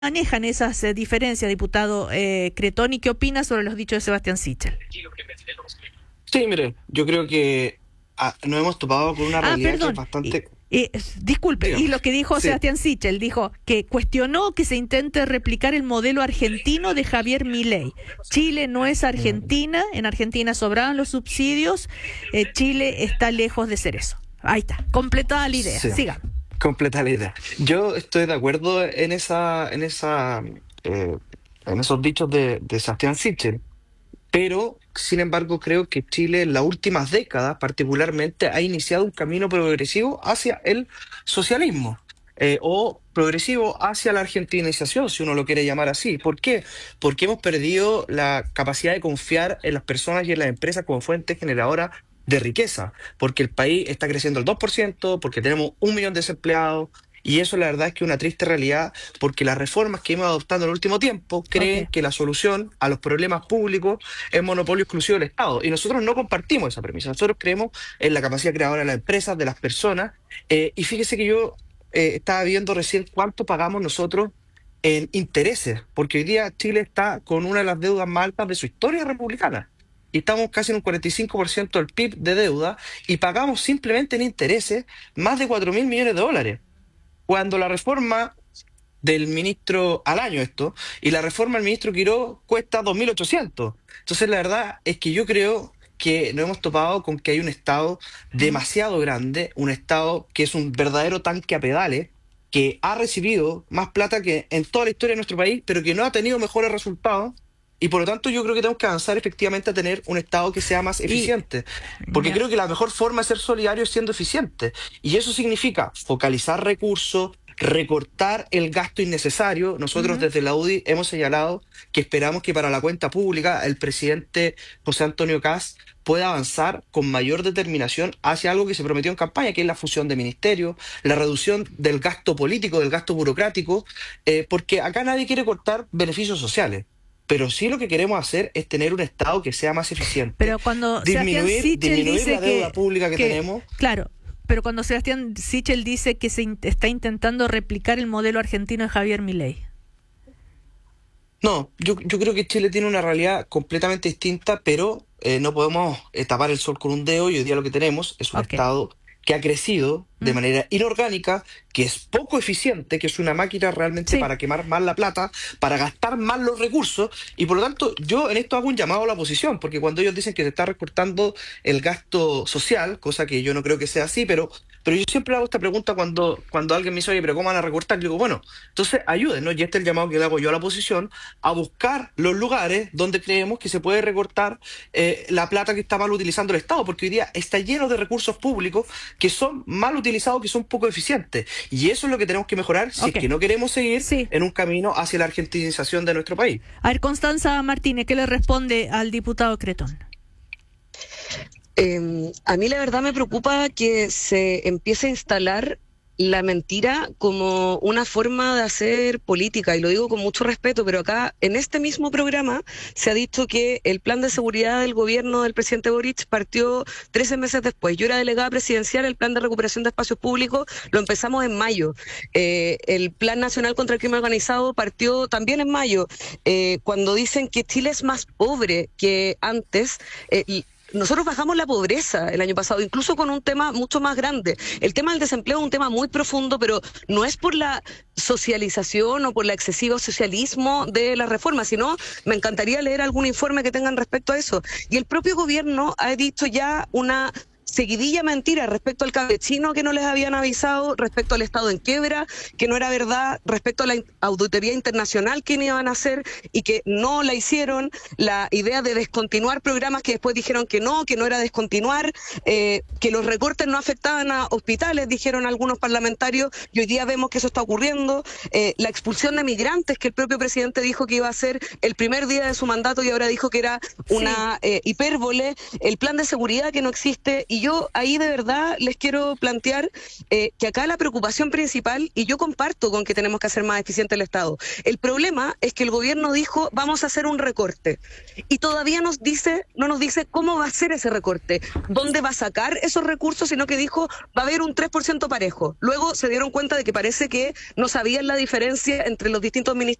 manejan esas diferencias, diputado Cretón, y qué opina sobre los dichos de Sebastián Sichel? Sí, mire, yo creo que nos hemos topado con una realidad que es Perdón. bastante... Disculpe, y Dígame. lo que dijo Sí. Sebastián Sichel, dijo que cuestionó que se intente replicar el modelo argentino de Javier Milei. Chile no es Argentina, en Argentina sobraban los subsidios, Chile está lejos de ser eso. Ahí está, completada la idea, Sí, siga. completa la idea. Yo estoy de acuerdo eh, en esos dichos de Sebastián Sichel, pero sin embargo creo que Chile en las últimas décadas particularmente ha iniciado un camino progresivo hacia el socialismo, o progresivo hacia la argentinización, si uno lo quiere llamar así. ¿Por qué? Porque hemos perdido la capacidad de confiar en las personas y en las empresas como fuente generadora de riqueza, porque el país está creciendo al 2%, porque tenemos 1 millón de desempleados. Y eso la verdad es que es una triste realidad, porque las reformas que hemos adoptado en el último tiempo Ok. creen que la solución a los problemas públicos es monopolio exclusivo del Estado. Y nosotros no compartimos esa premisa. Nosotros creemos en la capacidad creadora de las empresas, de las personas. Y fíjese que yo estaba viendo recién cuánto pagamos nosotros en intereses, porque hoy día Chile está con una de las deudas más altas de su historia republicana. Y estamos casi en un 45% del PIB de deuda y pagamos simplemente en intereses más de 4.000 millones de dólares. Cuando la reforma del ministro al año esto, y la reforma del ministro Quiró cuesta 2.800. Entonces, la verdad es que yo creo que nos hemos topado con que hay un Estado Mm. demasiado grande, un Estado que es un verdadero tanque a pedales, que ha recibido más plata que en toda la historia de nuestro país, pero que no ha tenido mejores resultados. Y por lo tanto yo creo que tenemos que avanzar efectivamente a tener un Estado que sea más Y eficiente, porque ya. creo que la mejor forma de ser solidario es siendo eficiente. Y eso significa focalizar recursos, recortar el gasto innecesario. Nosotros Ujú. desde la UDI hemos señalado que esperamos que para la cuenta pública el presidente José Antonio Kast pueda avanzar con mayor determinación hacia algo que se prometió en campaña, que es la fusión de ministerios, la reducción del gasto político, del gasto burocrático, porque acá nadie quiere cortar beneficios sociales. Pero sí lo que queremos hacer es tener un Estado que sea más eficiente, Pero cuando Sebastián disminuir, Sichel dice la deuda pública que que, tenemos. claro, pero cuando Sebastián Sichel dice que está intentando replicar el modelo argentino de Javier Milei. No, yo creo que Chile tiene una realidad completamente distinta, pero no podemos tapar el sol con un dedo, y hoy día lo que tenemos es un Ok. Estado que ha crecido de Mm. manera inorgánica, que es poco eficiente, que es una máquina realmente Sí. para quemar más la plata, para gastar más los recursos, y por lo tanto yo en esto hago un llamado a la oposición, porque cuando ellos dicen que se está recortando el gasto social, cosa que yo no creo que sea así, pero yo siempre hago esta pregunta cuando alguien me dice, oye, pero ¿cómo van a recortar? Yo digo, bueno, entonces ayuden, ¿no? Y este es el llamado que le hago yo a la oposición, a buscar los lugares donde creemos que se puede recortar la plata que está mal utilizando el Estado, porque hoy día está lleno de recursos públicos que son mal utilizados, que son poco eficientes. Y eso es lo que tenemos que mejorar si es Ok. que no queremos seguir Sí. en un camino hacia la argentinización de nuestro país. A ver, Constanza Martínez, ¿qué le responde al diputado Cretón? A mí la verdad me preocupa que se empiece a instalar la mentira como una forma de hacer política, y lo digo con mucho respeto, pero acá en este mismo programa se ha dicho que el plan de seguridad del gobierno del presidente Boric partió 13 meses después. Yo era delegada presidencial, el plan de recuperación de espacios públicos lo empezamos en mayo. El plan nacional contra el crimen organizado partió también en mayo. Cuando dicen que Chile es más pobre que antes, nosotros bajamos la pobreza el año pasado, incluso con un tema mucho más grande. El tema del desempleo es un tema muy profundo, pero no es por la socialización o por el excesivo socialismo de las reformas, sino me encantaría leer algún informe que tengan respecto a eso. Y el propio gobierno ha dicho ya una seguidilla mentira respecto al campechino, que no les habían avisado, respecto al Estado en quiebra, que no era verdad, respecto a la auditoría internacional que iban a hacer y que no la hicieron, la idea de descontinuar programas que después dijeron que no era descontinuar, que los recortes no afectaban a hospitales, dijeron algunos parlamentarios, y hoy día vemos que eso está ocurriendo, la expulsión de migrantes, que el propio presidente dijo que iba a ser el primer día de su mandato y ahora dijo que era una hipérbole, el plan de seguridad que no existe. Y yo ahí de verdad les quiero plantear que acá la preocupación principal, y yo comparto con que tenemos que hacer más eficiente el Estado, el problema es que el gobierno dijo vamos a hacer un recorte y todavía no nos dice cómo va a ser ese recorte, dónde va a sacar esos recursos, sino que dijo va a haber un 3% parejo. Luego se dieron cuenta de que parece que no sabían la diferencia entre los distintos ministerios